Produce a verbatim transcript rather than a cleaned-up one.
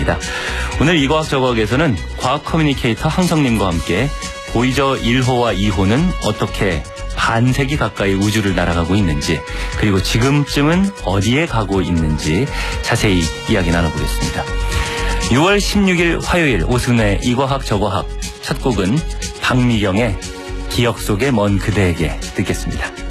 시간입니다. 오늘 이 과학 저 과학에서는 과학 커뮤니케이터 항성님과 함께 보이저 일 호와 이 호는 어떻게 반세기 가까이 우주를 날아가고 있는지, 그리고 지금쯤은 어디에 가고 있는지 자세히 이야기 나눠보겠습니다. 유월 십육일 화요일 오승훈의 이 과학 저 과학, 첫 곡은 박미경의 기억 속의 먼 그대에게 듣겠습니다.